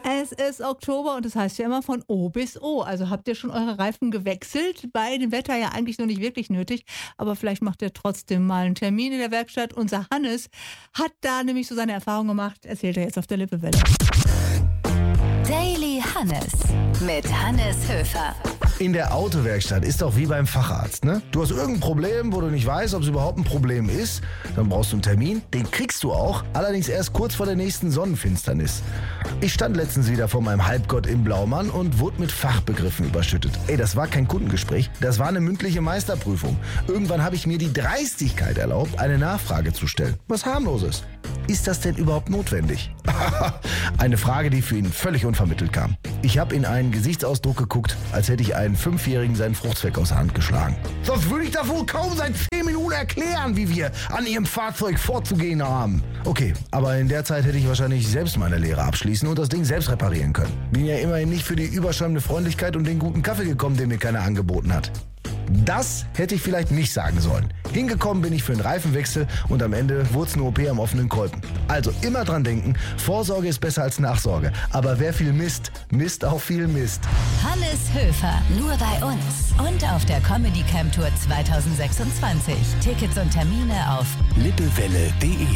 Es ist Oktober und das heißt ja immer von O bis O. Also habt ihr schon eure Reifen gewechselt? Bei dem Wetter ja eigentlich noch nicht wirklich nötig, aber vielleicht macht ihr trotzdem mal einen Termin in der Werkstatt. Unser Hannes hat da nämlich so seine Erfahrung gemacht, erzählt er jetzt auf der Lippewelle. Daily Hannes mit Hannes Höfer. In der Autowerkstatt ist doch wie beim Facharzt, ne? Du hast irgendein Problem, wo du nicht weißt, ob es überhaupt ein Problem ist. Dann brauchst du einen Termin, den kriegst du auch, allerdings erst kurz vor der nächsten Sonnenfinsternis. Ich stand letztens wieder vor meinem Halbgott im Blaumann und wurde mit Fachbegriffen überschüttet. Das war kein Kundengespräch, das war eine mündliche Meisterprüfung. Irgendwann habe ich mir die Dreistigkeit erlaubt, eine Nachfrage zu stellen. Was harmloses. Ist das denn überhaupt notwendig? Eine Frage, die für ihn völlig unvermittelt kam. Ich habe in einen Gesichtsausdruck geguckt, als hätte ich einen 5-Jährigen seinen Fruchtzweck aus der Hand geschlagen. Sonst würde ich da wohl kaum seit 10 Minuten erklären, wie wir an Ihrem Fahrzeug vorzugehen haben. Okay, aber in der Zeit hätte ich wahrscheinlich selbst meine Lehre abschließen und das Ding selbst reparieren können. Bin ja immerhin nicht für die überschäumende Freundlichkeit und den guten Kaffee gekommen, den mir keiner angeboten hat. Das hätte ich vielleicht nicht sagen sollen. Hingekommen bin ich für einen Reifenwechsel und am Ende wurde es eine OP am offenen Kolben. Also immer dran denken, Vorsorge ist besser als Nachsorge. Aber wer viel misst, misst auch viel Mist. Hannes Höfer, nur bei uns und auf der Comedy Camp Tour 2026. Tickets und Termine auf lippewelle.de.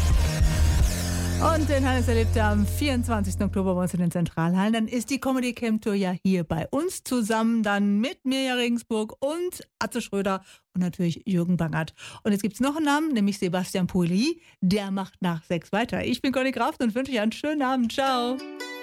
Und den Hannes erlebt er am 24. Oktober bei uns in den Zentralhallen. Dann ist die Comedy Camp Tour ja hier bei uns zusammen, dann mit Mirja Regensburg und Atze Schröder und natürlich Jürgen Bangert. Und jetzt gibt es noch einen Namen, nämlich Sebastian Pouilly. Der macht nach 6 weiter. Ich bin Conny Kraft und wünsche euch einen schönen Abend. Ciao.